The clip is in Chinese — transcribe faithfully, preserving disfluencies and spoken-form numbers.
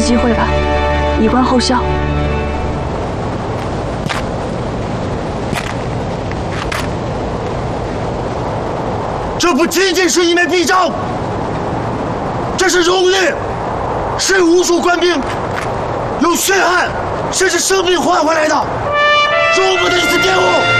机会吧，以观后效。 这不仅仅是一枚臂章，这是荣誉，是无数官兵用血汗甚至生命换回来的，多么的一次玷污！